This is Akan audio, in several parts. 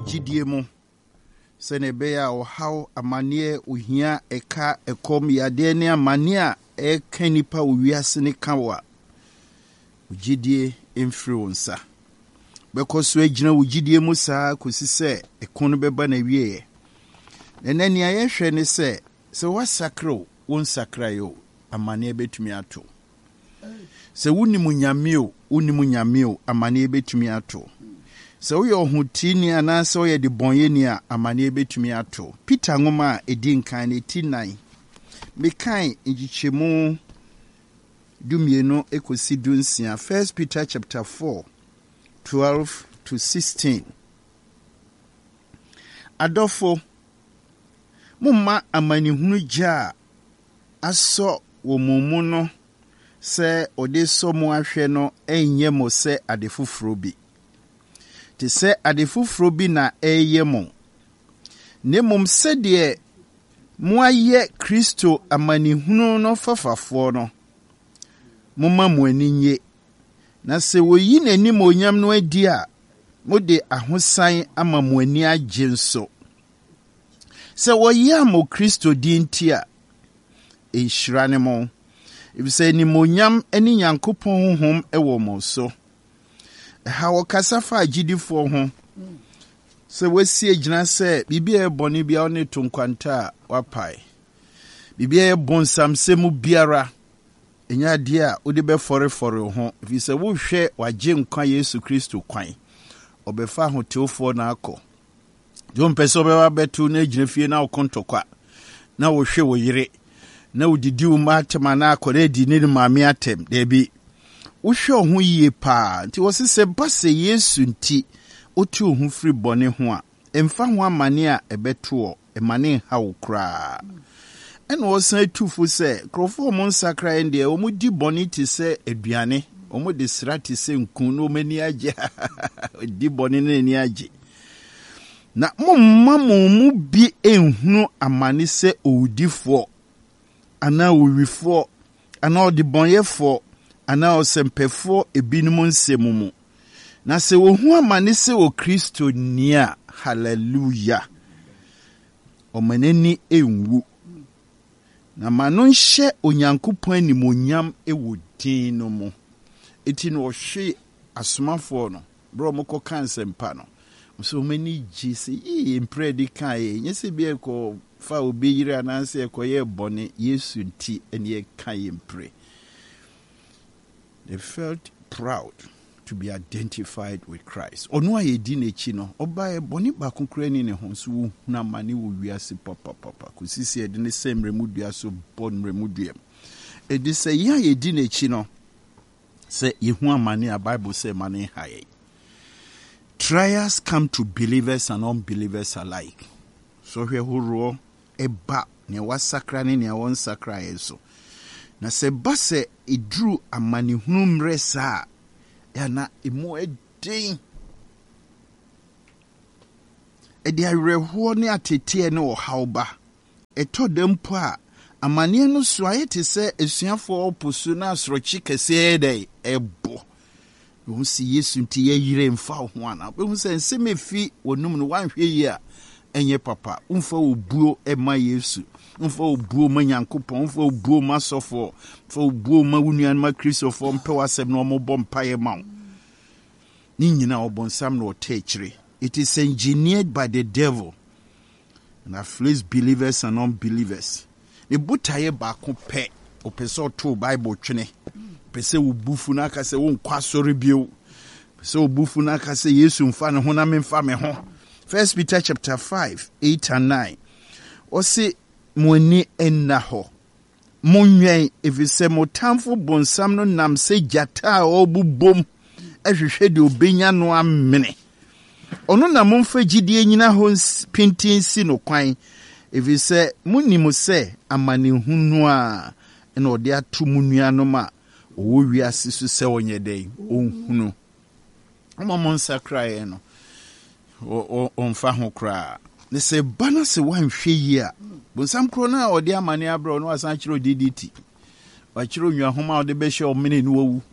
Ujidie mu. Senebeya o how amanie uhia eka ekom yade ne amania eka nipa uwiase ne kawa. Ujidie influencer. Bekoso ejina ujidie mu saa kosi se ekon beba na wiye. Nenani ayehwe ne se wasakro won sakrayo amanie betumi ato. Se wunimu nyameo amanie betumi ato. Se wo yo hutini anase wo ye de bonyeni a amane betumi ato. Peter ngoma edi nkan ne tinan. Mekan ngichemu dumienu ekosi dunsia. 1 Peter chapter 4 12 to 16. Adofo mumma amanihunu ja aso wo mumu no se ode so mo ahwe no enye mo se adefufuro bi. Te se adefufuro bi na eyemo. Ne mum se de mo aye Kristo amanihunu no fafafo no. Mumma mo aninye. Na se woyi nanim onyam no adi a mo de ahosan ama mo ani agye nso. Se woyi amo Kristo di ntia ehira ne mo. Ibise ni monyam ani Nyankopɔn honhom ewo mo so. Ha wakasa fa agidifo ho. Se wasi agina se bibia eboni bia one tonkwanta wapai. Bibia ebonsam se mu biara. Enya dia odi be fore ho. If se wo hwe waje nkwa Yesu Kristo kwan. Obefa ho teofo na akọ. Jo mpese obewa betu na agina fie na okontokwa. Na wo hwe wo yire. Na udidi umatema na akọ na di ne maame atem. Debi wohwe ho yie pa nti wo se base Yesu nti otu ho firi bone ho a emfa ho amane a ebeto emane ha wo kra ene wo san tufu se krofo mo nsakra ende o mu di bone ti se aduane o mu de srati se nkun no mani age di bone na ni age na momma mu bi enhunu amane se owudifo ana owifo ana odibonyefo ana osempefo ebinumu nsemumu. Na se wohu amane se o Kristo nia, hallelujah. Omaneni enwu. Na manu nhye Onyankopɔn animonyam ewo din no mu. Eti no hwe asomafo no, bro moko kansempa no. So omani jisi impre di kai, nyese bi eko fa obi yire ananse eko ye bone Yesu nti ene kai impre. They felt proud to be identified with Christ. Onu aye di nechi no, oba e boni ba konkura ni ne ho so na mane wo wiase papa kusisi e de ne sem remudua so bon remuduam. E de se ya ye di nechi no, se yehu amane a Bible say mane haye. Trials come to believers and unbelievers alike. So hwe horo eba ne wasakra ne won sakra yeso. Na se base idru amanihunu mresa ya na imo edin edi areho ne atete ne ohawba eto dempo a amane no so ayete se esuafo oposu na asrochi kese edai ebo wo si Yesu nti yire mfa ho ana wo se nsemefi wonum no wanhwe yi a enye papa umfa obuo ema Yesu umfa obuo ma Nyankopɔn umfa obuo ma sofo umfa obuo ma wunuan ma Kristofo mpe wasem no mobɔ mpaye ma ni nyina obonsam no otechire. It is engineered by the devil and afflicts believers and unbelievers. E butaye ba ko pe opeso to Bible twene pese obufu na aka se won kwasori bio pese obufu na aka se Yesu mfa ne ho na memfa me ho. 1 Peter chapter 5, 8 and 9. Ose moni ennaho. Munyen evise motamfo bonsam no nam se jata obubom. Ehwehwe de obenya no amene. Ono na momfa gidie nyina ho pintinsi no kwan. Evise munimu se amanehunu a ena ode atu munua ma owo wiase so se onye den onhunu. Omamon sakrae no. Onfa ho kra ne se bana se wanhwe yi a bonsam kro na ode amane abro no asan kiro DDT wa kiro nwa homa ode be hye omene no wu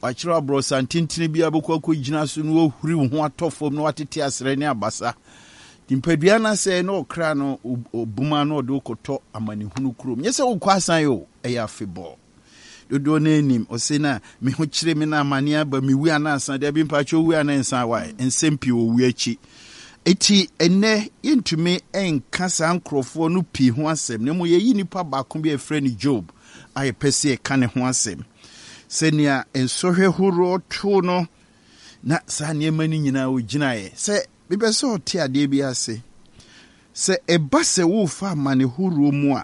wachira brosa ntintini bia bokwa ko gina so no ohuri wo ho atofom no watete asre ne abasa timpadua na se no okra no obuma no de okoto amanehunu krom nyese wo kwasan yo eya afebo dodo na enim osena me ho kire me na amane aba me wi anansa de bi mpacho wi anansa wa ensempi wo wi achi eti ene yentumi enkasa nkrofo no pi ho asem ne mo ye yi nipa ba ko bi efre ni Job aye pese e ka ne ho asem senia ensohwe horo to no na sa ne mani nyina wo ginae se bebe so te ade bi ase se eba se wo fa mane horo mu a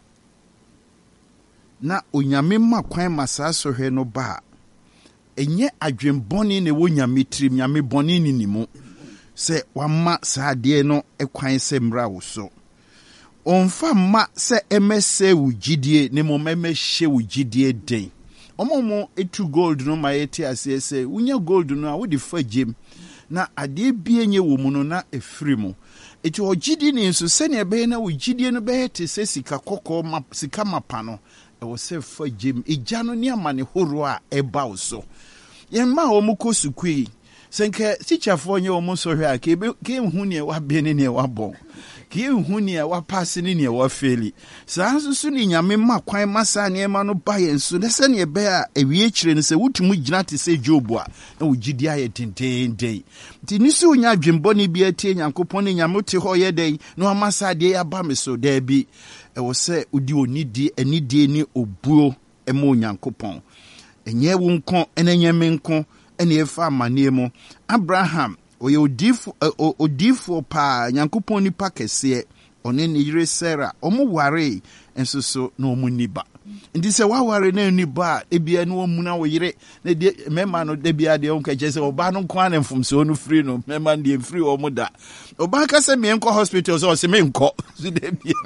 na onyame makwan masasohwe no ba enye adwenboni ne wo nyame trim nyame boni ni nimu se wama saade no ekwan se mra wo so onfa ma se emese wugidie ne mo memehye wugidie den omomo etu gold no ma yeti ase se unya gold no a wo de fagem na ade bie nye wo mu no na efiri mu eti ogidi ni nso se ne be na wugidie no be te se sika kokko ma sika mapa no e wo se fagem igya no ne amane horo a eba wo so yemma o mu kosukui senke sichafo nye omo sohwe a ke hu ne wa be ne wa bon ke hu ne wa pass ne wa feli saa nso ni nyame makwan masa ne ma no ba yen so ne se ne be a ewie kire ne se wutumu gina te se Job a na wugidi aye tentenden ti ni se onya dwembo ne bi atie Nyankopon ne nyame te ho ye den no amasa de ya ba me so da bi e wo se odi onidi anidie ni obuo e mo Nyankopon enye wo nko enenye me nko ene efa amane mu Abraham oye odifo pa Nyankopon nipa kese one ne yire Sarah omo ware enso so na omo niba ndi se wa ware na niba ebia na omu na wo yire na de mema no de bia de onka je se oba no kwa na mfumso no free no mema de free omo da oba ka se me enko hospital so se me enko so de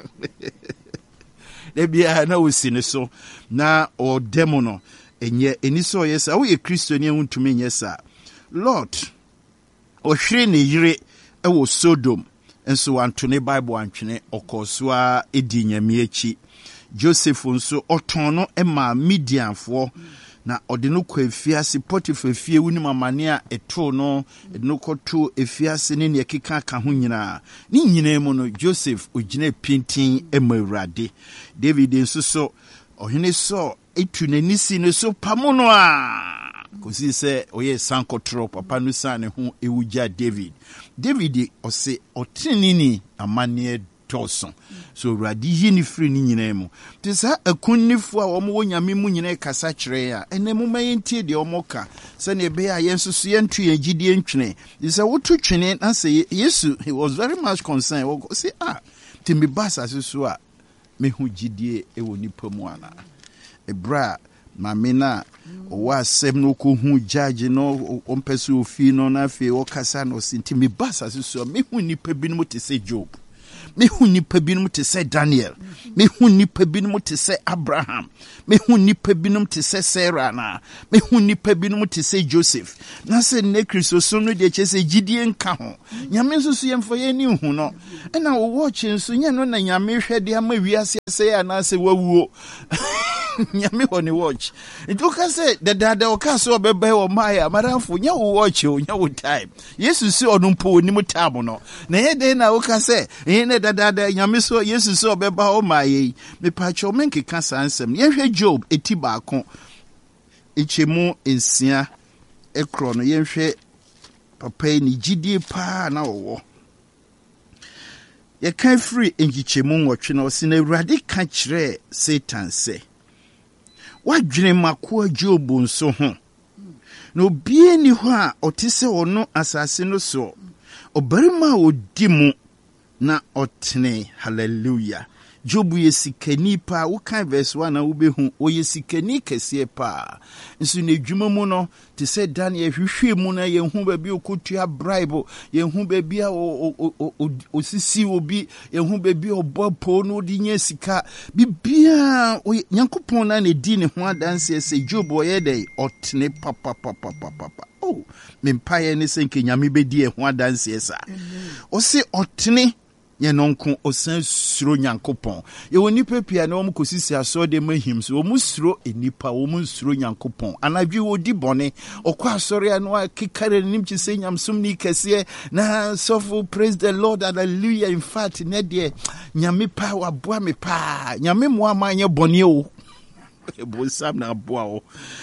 bia na osine so na o demo no enye eniso yesa wo ye Kristo ni huntumi nyesa Lord ohwere ne yire ewo Sodom enso antone Bible antwene okosua edi nyame achi Joseph nso otono ema Midianfo na ode no kwa efiase Potiphar fie wuni amane a eto no ede no koto efiase ne ne keka ka ho nyina ni nyina mu no Joseph ogina pintin ema Awurade David nso so ohene so etu n'anisi ne so pamono a kosi se oye sankotro papa no sa ne ho ewuja David ose otinini amane toson so Awurade yi ni firi ni nyina mu te sa akunnifo a wo nyame mu nyina kasa kire a ene mu mayentie de omoka se ne be a yensusu yentu yegidie ntwene te sa wotu twene na se Yesu he was very much concerned wo say timbi basa so a me hu gidie ewo nipa mu ana ebra mamina owa asem no ko hu judge no ompese ofi no na fe o kasa no sintimi basa so me hu nipa binom te se Job me hu nipa binom te se Daniel me hu nipa binom te se Abraham me hu nipa binom te se Sarah na me hu nipa binom te se Joseph na se ne Kristo so no de che se gidie nka ho nyame nso so yemfa ye ni hu no na wo watch nso nya no na nyame hwede ama wiase se ya na se wawuo nyame hone watch ituka se dada okaso obebe o maya maramfo nya wo watch o nya wo time Yesu si onumpo onimu time no na ye de na okase ne dada nyame so Yesu so obeba o maye me pacho menke kasa ansem ye hwe Job etiba ko echemu ensia ekro no ye hwe papa ni gidie pa na wo ye kan free engichemu nwotwe na osina Awurade ka kire Satan se wadwene makoa Job nso ho no bie ni ho a otise ono asase no so obarima odi mu na otene hallelujah Job yesikani pa wo kan verse 1 na wo behu o yesikani kese pa nso na dwuma mu no te se Daniel hwehwe mu na ye hu ba bi okotua bribe ye hu ba bi a o sisi obi ye hu ba bi obopo no di nya sika bibia Nyankopon na di ne ho adanse se Job oye dey otene papa mempaye ne se nke nyame bedi e ho adanse sa o se otene Ye nonko osan suro Nyankopon. Ye woni pepia na omu kosisi aso de mahim so omu suro enipa omu suro Nyankopon. Anadwi odi bone okwa asori anu akikare nim chise nyamsum ni kese na sofo praise the Lord, hallelujah. In fact ne de nyame pa waboa me pa nyame mo amanye bone o ebo sam na aboa o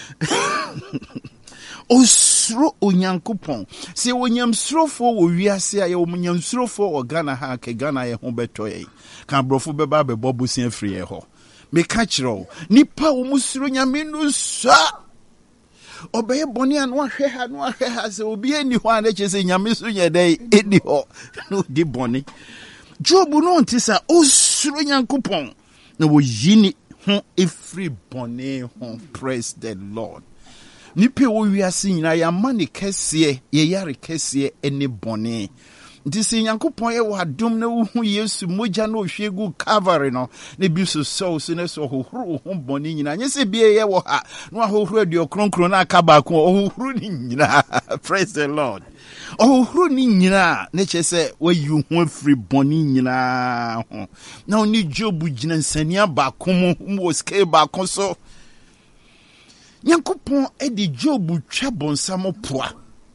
osuro Onyankopon. Se wonyamsurofo wo wiase aye wonyamsurofo o Ghana ha ke Ghana ye ho beto ye kan brofo beba be bobusia free ye ho me ka kiro nipa wo musuro nyame no sa obeye boni anu ahwe ha se obi eni ho ane chese nyame so nye dai edi ho no di boni. Job no ntisa osuro Nyankopon na wo yini ho every boni ho. Praise the Lord. Nipe wo wiase nyina ya mane kese ye yare kese ene bone. Ntisi Nyankopon ye wadom na wo hu Yesu moja na ohwegu Calvary no ne bi so so ne so hohoro ho bone nyina nyese bie ye wo ha no hohoro adio kronkron na aka ba ko hohoro ni nyina. Praise the Lord. Hohoro ni nyina ne chese wayu ho free bone nyina ho na oni Job gina nsania ba ko mo scale ba ko so Nyankopon edi Job twa bonsam poa.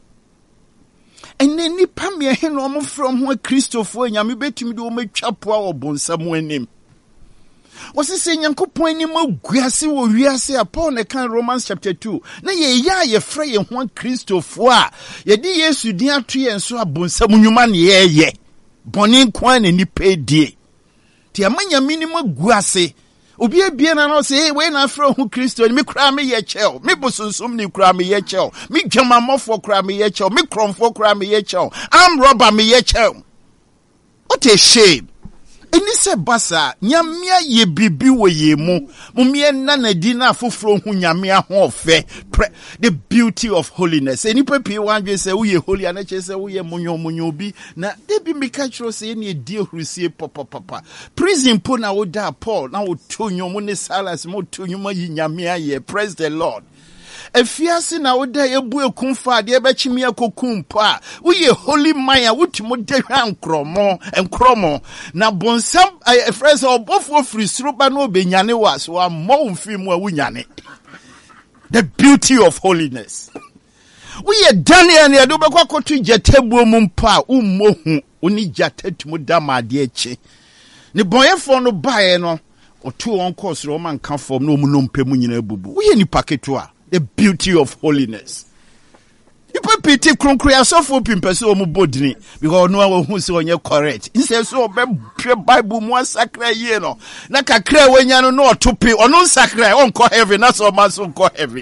Ene nipa me he no mo from ho Christopher nyame betumi de o matwa poa o bonsam anim. Wose se Nyankopon ni maguase wo wiase a Paul ne kan Romans chapter 2. Na ye fra ye ho Christopher a ye di Yesu din ato ye nso a bonsam nwuma ne ye bone kwan ne nipa die. Ti amanya minimum maguase obi ebie na no say we na afro hu Kristo ni me kura me ye chel me bosunsum ni kura me ye chel me dwamamofo kura me ye chel me kromfo kura me ye chel am robber me ye chel. What a shame. Eni se basa nyamia ye bibi wo ye mu mumie na na di na afofro hu nyamia ho ofe the beauty of holiness. Eni pepi wanwe se wo ye holy ana che se wo ye munyo bi na debi mika chro se eni edi ohrusie papa prison po na wo da Paul na wo tonyo mu ne Silas mo tonyo ma yi nyamia ye. Praise the Lord. Efiase na woda ebu ekumfa de ebechimi akokumpa wo ye holy man wutimo de hwan na bonsam efrese obofo frisruba no benyane was wa mo mfimu awunyane. The beauty of holiness. We ye Daniel ne do bekwa kotu jatebu mumpa ummohu oni jatetumu dama de echi ne boyefo no bae no otu won course ro man kan form no munompemu nyina bubu. We ye ni paketo a the beauty of holiness. People pity kronkria so for pimpese o mu bodini because no who say onye correct. Instead so be Bible mu sacred ye no. Na kakra wanya no no otope ono sacred on ko heaven na so man so ko heaven.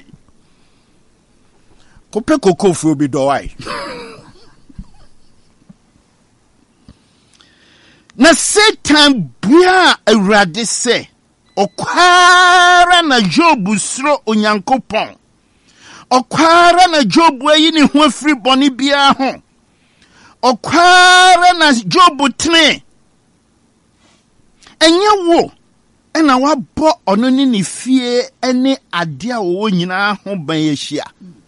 Kope koko fu bi do why. Na Satan bua awrade se okwara na Job suro Onyankopon. Okwara na Job ayi ni ho afiri bone bia ho. Okwara na Job tene. Enye wo ena wabɔ ono ni ne fie ene ade a wo nyina ho ban yehia.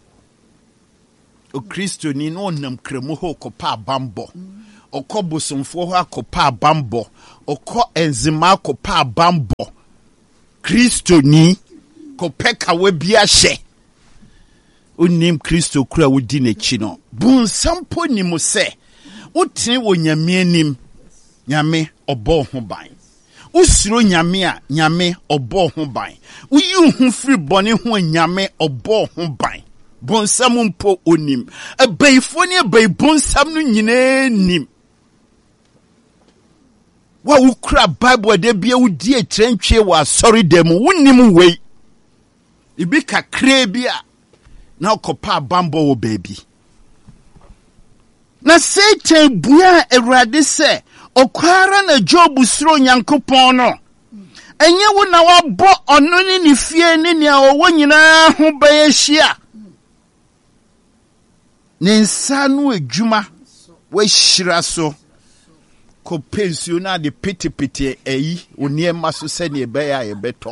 O Kristo ni no nam kremu ho kopa bambo. Okobosomfo ho akopa bambo. Okɔ enzima kopa bambo. Kristo ni kopeka we bia hye. Onim Kristo kura wodi n'echi no. Bunsampo ni mo se. Wotene wo nyame anim. Nyame obɔ ho ban. Usuro nyame a nyame obɔ ho ban. Uyi hu firi bone ho nyame obɔ ho ban. Bonsam mpo onim. Abaifo ne abaibonsam no nyina nim. Wa ukra Bible de bia wudi etrenchwe wa sorry dem wonim wei. Ibi kakra bia na okopa bambo wo baby. Na Satan bua Awurade se okwara na Job suro Nyankopon no. Enye wo na wabɔ ono ni ne fie ni ne owo nyina ho bayehia. Ne nsa no adwuma wa hyira so. Ko pension na de piti eyi oniema so se ne be ya yebeto.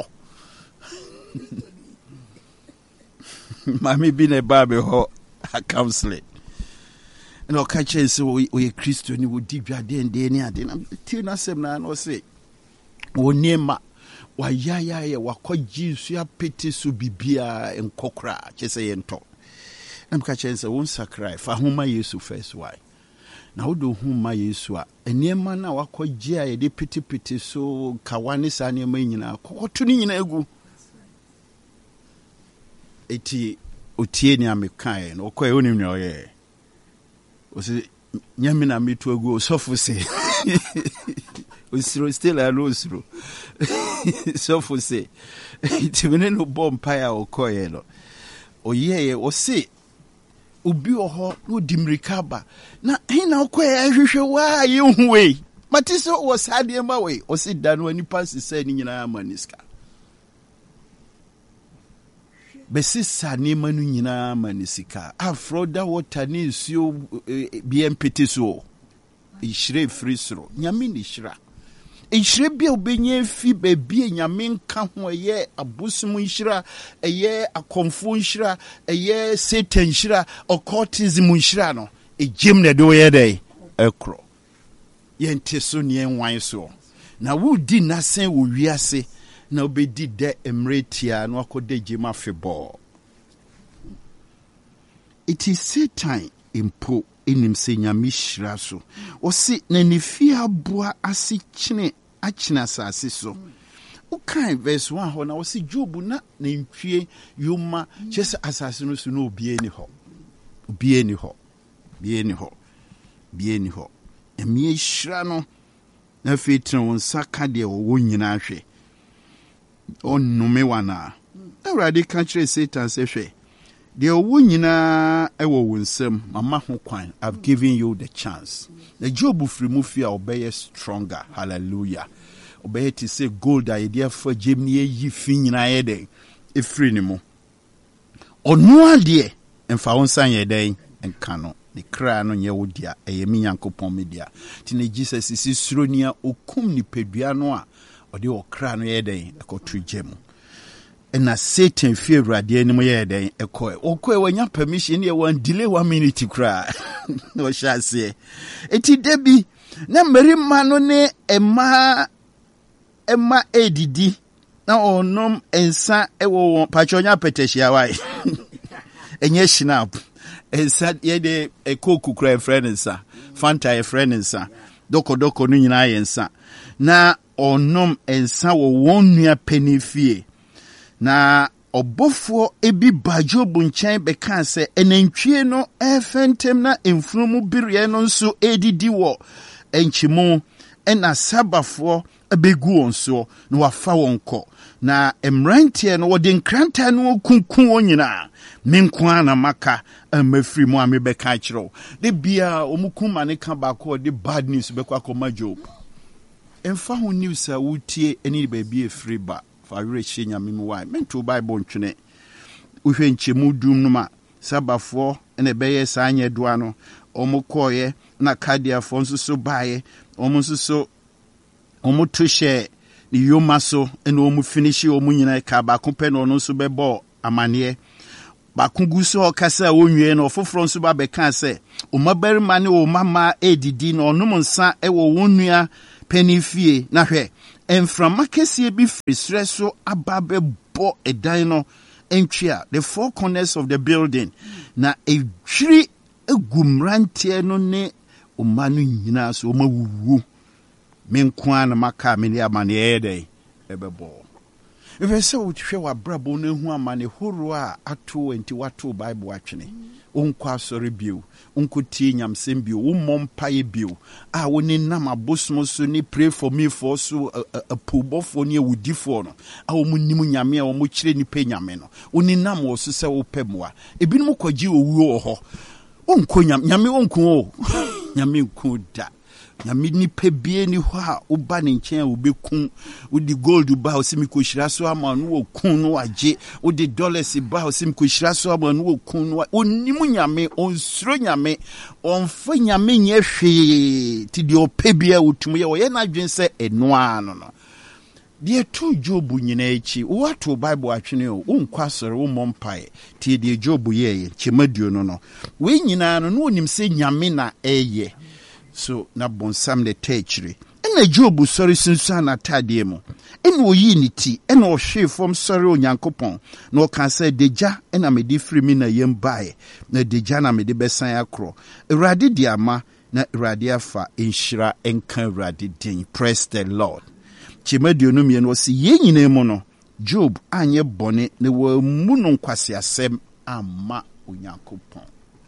Mami bi ne ba be ho a counseling. na ɔka kyerɛ sɛ ɔyɛ Kristo ni wodi dwade ndɛ ni ade na tie na asɛm na no sɛ wonema wayayaya wakɔgye nsu apete so bibia nkɔkora kyɛ sɛ yɛntɔ na mka kyerɛ sɛ won sakrai fa homa Yesu first why na wodo homa Yesu a nneɛma na wakɔgye a yɛde pete so kawane sa nneɛma nyinaa kɔkɔto ne nyinaa egu eti otie ni amekae no ɔkɔɛ onim ne ɔyɛ ɔsɛ nyame na meto agu osɔfo sɛ osiro still a osiro sɔfo sɛ timene no bɔ mpae a ɔkɔɛ no ɔyɛɛ ɔse obi wɔ hɔ no dimrika ba na hena ɔkɔɛ ahwehwɛ waa yɛhu wei mate sɛ wɔ saa nneɛma wei ɔse da no anipa sesɛ ne nyinaa ma niska bɛsesa nneɛma no nyinaa ma ne sika afro da wota ne nsuo bia mpete so ɛhyire firi soro nyame ne hyira ɛhyire bia wobɛnya fi baabi nyame nka ho ɛyɛ abosom nhyira ɛyɛ akɔmfo nhyira ɛyɛ satan nhyira occultism nhyira no ɛgyem na de woyɛ dɛ ɛkorɔ yɛnte so ne yɛnwan so na wodi nasen wɔ wiase na obedi de emretia no akɔda gyema febɔ it is Satan impo enim se nyame hyira so ɔse na ne fie aboa ase kyene akyena asase so ukai verse 1 hɔ na ɔse Job na ntwie yoma kyɛ sɛ asase no so no obie ni hɔ emie hyira no na fetren won saka de wo nyina hwɛ onnome wana awurade ka kyerɛ Satan sɛ hwɛ deɛ ɔwɔ nyinaa ɛwɔ wo nsam mama ho kwan I've given you the chance na Job firi mu fi a ɔbɛyɛ stronger hallelujah ɔbɛyɛ te sɛ gold a yɛde afa gyem ne yɛyi fi nyinaa yɛ dɛn ɛfiri ne mu ɔno adeɛ mfa wo nsa yɛ dɛn nka no ne kra no nyɛ wo dia ɛyɛ me Nyankopɔn me dia nti na Jesus si suro nia okum nipadua no a ɔde ɔkra no yɛ dɛn ɛkɔto gye mu ɛna Satan fie awurade anim yɛ dɛn ɔkɔɛ wanya permission yɛ wan delay 1 minute kra na ɔhyɛ aseɛ eti debi na mmarima no ne ɛma edidi na ɔnom ensa ɛwɔ wɔn pachonya peteshia wai enye shinap ensa yɛ de ekoku kra friend nsa fanta yɛ friend nsa doko no nyinaa yɛ nsa na ɔnom ensa wɔ wɔn nua penifie na ɔbɔfoɔ ebi ba Job nkyɛn bɛka sɛ enantwie no ɛfɛntɛm na mfunumu biriɛ no nso edidi wɔ enkyimo ɛna sabafoɔ abegu wɔn so na wafa wɔn kɔ na mmeranteɛ no wɔde nkranta no kunkun wɔn nyinaa menkoa na maka amafiri mu a mebɛka kyerɛw de bia ɔmukum ane ka baako de bad news bɛkɔ akɔma Job ɛmfa ho news a wotie ɛne baabi efiri ba fa werɛ hyɛ nyame mu wae mento Bible ntwene wohwɛ nkyɛmu dum no ma sabafoɔ ɛna ɛbɛyɛ saa nyɛ doa no ɔmo kɔɔyɛ na kadiafoɔ nso so baeɛ ɔmo nso so ɔmo to hyɛ ne yoma so ɛna ɔmo finish ɔmo nyinaa ka baako pɛ na ɔno nso bɛbɔ amaneɛ baako gu so ɔkasa a wɔnwie no ɔfoforɔ nso ba bɛka sɛ ɔmabarima ne ɔmama edidi na ɔnom nsa ɛwɔ wɔn nua penifie na hwɛ mframa kɛseɛ bi firi srɛ so aba bɛbɔ ɛdan no ntwea the four corners of the building na edwiri egu mmeranteɛ no ne ɔma no nyinaa so ɔma wuwu menkoa na maka me ne amaneɛ dɛn ɛbɛbɔ ɛfɛ sɛ wohwɛ w'abrabɔ no hu amane horo a ato nti wato Bible atwene wonkɔ asɔre bio wonkɔtie nyamsɛm bio wommɔ mpaeɛ bio a wo ne nam abosom so ne pray for me for so apobɔfoɔ ne awudifoɔ no a wɔn nim nyame a wɔn kyerɛ nipa nyame no wo ne nam wɔ so sɛ wopɛ mmoa ebinom kɔgye owuo wɔ hɔ wonkɔ nyame wonkɔ o nyame nkɔ da nyame nipa bie ni hɔ a woba ne nkyɛn a wobɛku wodi gold ba wo sɛ mekɔhyira so ama no wɔku no wagye wodi dollars ba wo sɛ mekɔhyira so ama no wɔku no ɔnim nyame ɔnsuro nyame ɔmfa nyame nyɛ hwee ti deɛ ɔpɛ bia wotum yɛ ɔyɛ n'adwen sɛ ɛnoa no deɛ tu Job nyina echi wato Bible atwene o unkwasore wo mompae tie deɛ Job yɛɛ kyemaduo no we nyina no onim sɛ nyame na ɛyɛ so na bonsam ne tɛkyire ɛna Job sɔre sunsuan n'atadeɛ mu ɛna oyi ne ti ɛna ɔhwe fam sɔre Onyankopɔn na ɔka sɛ degya ɛna mede firi mi na yɛm bae na degya na mede bɛsan akorɔ Awurade di ama na Awurade afa nhyira ɛnka Awurade din. Praise the Lord. Kyemaduo no mmienu ɔsi yɛn nyinaa mu no Job anyɛ bɔne na wamu no nkwasiasɛm amma Onyankopɔn.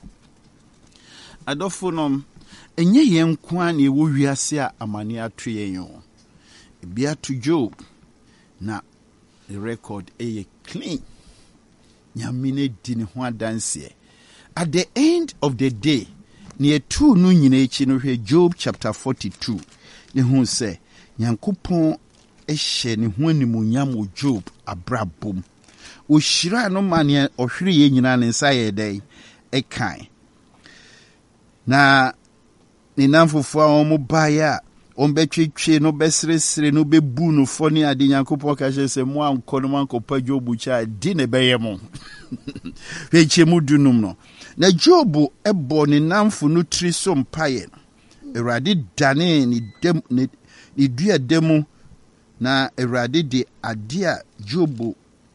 Adɔfo nom enye yɛn kwa na ɛwɔ wiase a amane ato yɛn o. Ebi ato Job na the record ɛyɛ clean. Nyame ne di ne ho adanseɛ. At the end of the day, near two no nyina echi no hwɛ Job chapter 42. Ne ho sɛ Nyankopɔn ɛhyɛ ne ho animuonyam wɔ Job abrabom. Ohyira no ma ne ɔhwere yɛ nyina ne nsa yɛ dɛn ɛkan. Na ne namfofo a wɔn baeɛ a wɔn bɛtwetwe no bɛseresere no bɛbu no fɔ ne ade Nyankopɔn ka hyɛ sɛ mo ankɔ no mankɔpa Job kyɛ a di ne bɛyɛ mo. Hwɛkyɛ mu dunum no. Na Job ɛbɔ ne namfo no tiri so mpaeɛ no. Awurade dane ne dua demu na Awurade de ade a Job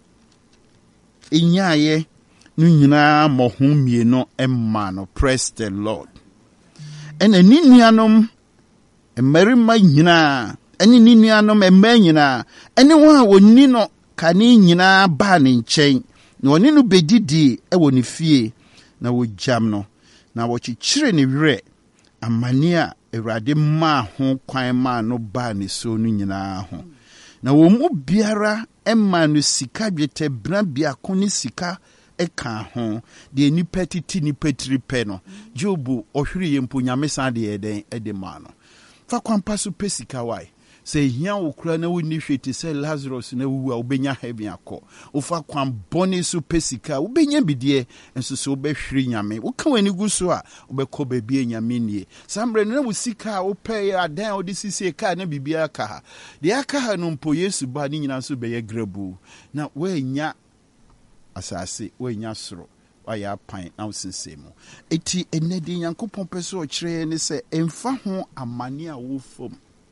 enyaayɛ no nyinaa mmɔho mmienu ɛma no. Praise the Lord. Ɛna ne nuanom mmarima nyinaa ɛne ne nuanom mmaa nyinaa ɛne wɔn a wɔni no kane nyinaa baa ne nkyɛn na wɔne no bɛdidi ɛwɔ ne fie na wɔgyam no na wɔkyekyere ne werɛ amane a Awurade maa ho kwan maa no baa ne so no nyinaa ho. Na wɔn mu biara ɛma no sika dwetɛ bra biako ne sika ɛka ho deɛ nipa titi nipa tiri pɛ no. Job ɔhwere yɛ mpo Nyame san de ɛdɛn ɛde maa no. Fa kwampa so pɛ sika wae. Sɛ hia wo kura na wonni hwɛ te sɛ Lazarus na wuwu a wobɛnya heaven akɔ. Wofa kwan bɔne so pɛ sika wobɛnya bideɛ nso so wobɛhwere Nyame. Woka w'ani gu so a wobɛkɔ baabi Nyame nie. Sambre na wo sika a wopɛ adan a wode sisi ka na bibia ka ha. Deɛ aka ha no mpo Yesu ba ne nyina so bɛyɛ grabu. Na woanya asase woanya soro. Wayɛ apan na wosensɛ mu. Eti enedi Nyankopɔn pɛ so ɔkyerɛ ne sɛ emfa ho amane a wo fam.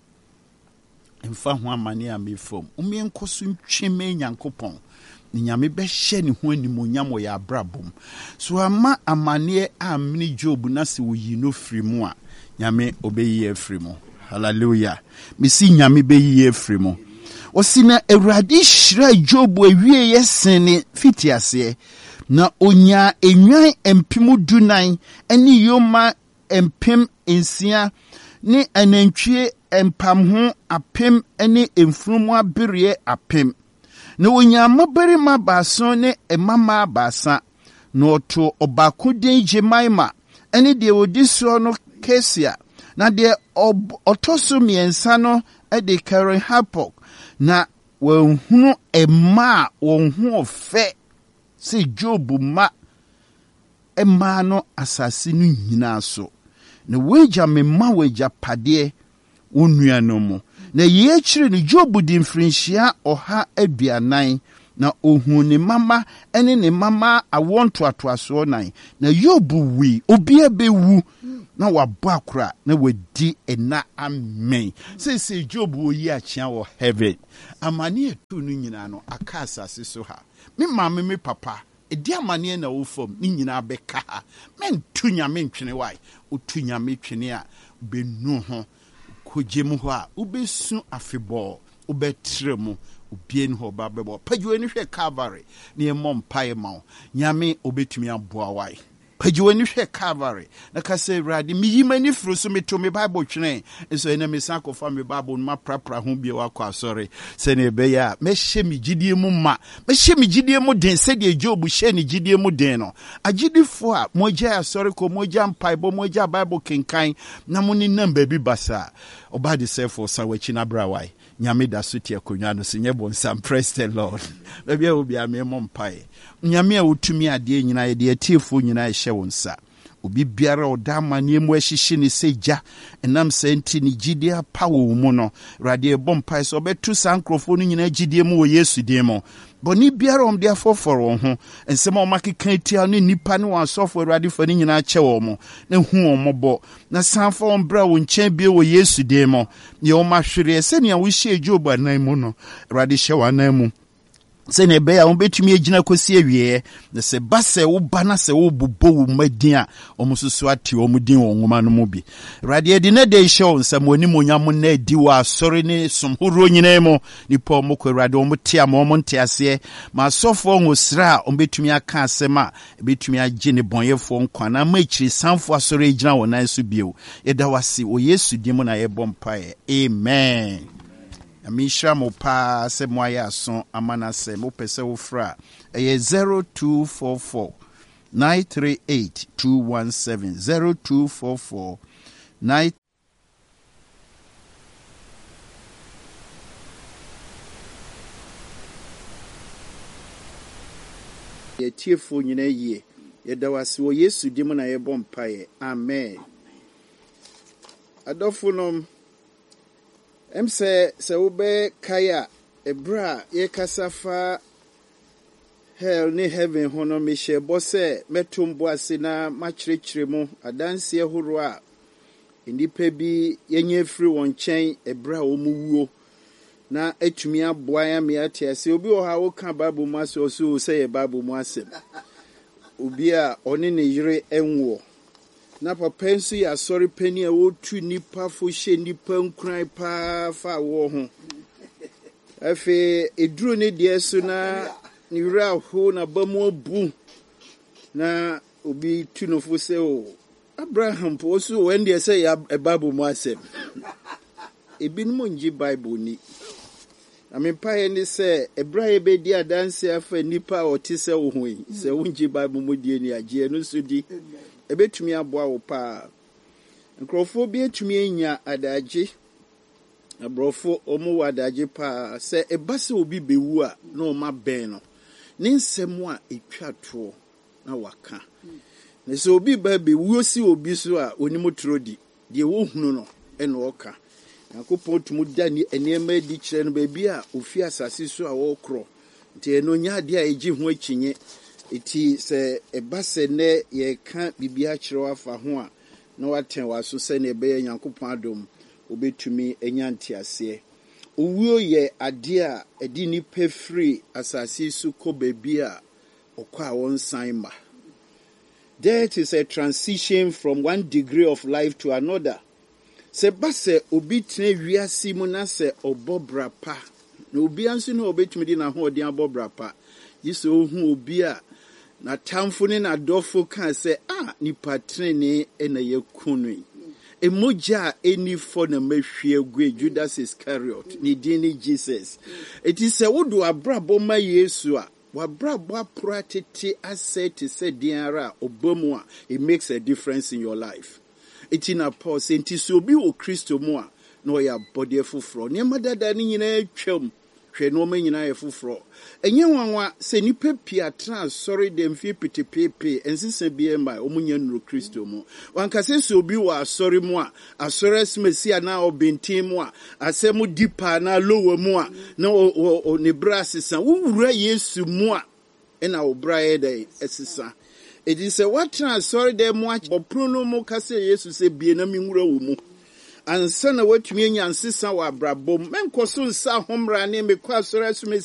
Emfa ho amane a me fam. Umenkɔ so ntweme Nyankopɔn. Ne Nyame bɛhyɛ ne ho animuonyam wɔ yɛ abrabom. So ama amane a mini Job na se wo yi no firi mu a Nyame obeyi afiri mu. Hallelujah. Mesi Nyame beyi afiri mu. Osina Awurade hyira Job awie yɛsene fitiaseɛ. Na onya enwan empem dunan ene yoma empem ensia ne anantwie empamho apem ene emfurumu abere apem. Na onya mabarima baaso ne emama baasa. Na oto obako den Jemaima ene de odi so no Kesia. Na de otoso miensa no de Karen Hapok. Na wɔhunu ɛma wɔn ho ɔfɛ sɛ Job ma ɛma no asase no nyinaa so. Na wagya me ma wagya padeɛ onua no mu. Na yie kyerɛ no Job di mfrinhyia 140 na ohun ne mama ene ne mama awontoatoaso nan. Na Job wi obia bewu na wabɔ akora na wadi ena amen. Say Job wo yi achia wɔ heaven. Amane eto no nyina no aka asase so ha. Me mama me papa edi amane na wo fam ni nyina bɛka ha. Men tu Nyame ntwene wai. O tu Nyame twene a benu ho kogye ho a obesu afebɔ obetre mu obien ho ba bɛbɔ pagyo ani hwɛ Calvary ne emom pae ma Nyame obetumi aboa wai. Pagyo ani hwɛ Calvary na ka sɛ Awurade miyi mani furu so meto me Bible twene nso ena me san kɔfa me Bible no maprapra ho bia wakɔ asɔre sɛ ne be ya mɛhyɛ me gidie mu ma mɛhyɛ me gidie mu den sɛ de Job hyɛ ne gidie mu den no agidifo a mogya asɔre kɔ mogya mpaebɔ mogya Bible kenkan na mo ne namba bi basa oba de sɛfo sa wachi na brawai Nyame da so tie konwa no so nyebo nsam. Praise the Lord. Bia obi a me mom pae Nyame a wotumi ade nyina ye de atiefo nyina hyɛ wo nsa. obi biara oda amane mu ahihye ne seja enam senti ne gidie pa wo mu no Awurade bompai so obetu sankrofo no nyina gidie mu wo Yesu din mo boni biara omde afoforo ho ensem o makeka tia no nipa ne wasofo Awurade fa ni nyina che wo mo na hu o mobo na sanfo ombra wo nchen bie wo Yesu din mo ye o mahwere se ne wo hye Job anan mu no Awurade hye wa anan mu se ne be ya on betumi agina kosi awie na se base wo bana se wo bobo wo madin a omususu ati wo mudin wo ngoma no mu bi Awurade de ne de show nsam oni monyam na adi wa asori ne somhoro nyina mu nipa o mokɔ Awurade o mte am o monte ase ma sofo ngosra on betumi aka asema betumi agye ne bonyefo nkwa na ma akiri sanfo asori agina wo nan so bio yeda wase wo Yesu di mu na ye bompae amen. Amisha mopa se moya son amana se mo pese wo fra 0244 938 217 0244 9 ye tiefo nyina yie yeda wase wo Yesu di mu na ye bompae amen. Adofunom se ube kaya ebra ye kasafa hell ni heaven hono mishe bose metumbo asina machirechire mu adanse ehoro a enipa bi yenye free won chen ebra omuwuo na etumi aboa ya me atiase obi o ha wo ka Bible mu ase oso se ye Bible mu ase obi a oni ne yire enwo na papa nso ya sorry penny a wo tu nipa fo hye nipa nkran pa fa wo ho afi eduru ne de so na ni wura ho na bamu abu na obi tu no fo se o Abraham po so when they say ya Bible mu asem ebi no nji Bible ni amepa ni se Abraham be di adanse afa nipa otise wo ho yi se wonji Bible mu die ni agye no so di ebetumi aboa wo pa nkrofo bi etumi enya adaje abrofo omo wadaje pa se ebase obi bewu a na o ma ben no ne nsem a etwa to na waka ne se obi ba bewu osi obi so a onimotrodi de wo hunu no ene oka yakopon tumu da ni enema di kire no ba bi a ofi asase so a wo kro nti eno nya de a eji ho akinye iti se ebase ne ye ka bibia kire afa ho a na waten waso se ne be Yankopon adom obetumi enyanti ase owuo ye ade a edi ni pefri asase su ko bebia okwa won sanma. Death is a transition from one degree of life to another. Se base obi tene wiase mu na se obobra pa na obi anso na obetumi di na ho odi abobra pa yise ohu obi a na tamfo ne na dofo kan se nipa trene ena yakunu emoja eni for na mahwie gwe Judas Iscariot ni dini Jesus it is a wodo abrabo ma Yesu a wabrabo apratete asset se diara obamu a it makes a difference in your life. It in a pause enti so bi o Kristo mu a no ya body fufuro ne madada ni nyina atwam hwe no ma nyina ye fufuro enye wanwa se nipa pia trans sorry dem fi pitipepe ensisa bi emba omunya nuro Kristo mu wankase so obi wa sorry mu a asore smesi na obentin mu a asemu dipa na lowo mu a na o ne brasisa wura Yesu mu a ena obraye dey esisa. It is a what sorry them watch or pruno mo kase Yesu se bie na minwura wo mu ansa na watumi anya nsesa wa brabom men koso nsa homra ne me kwa sora so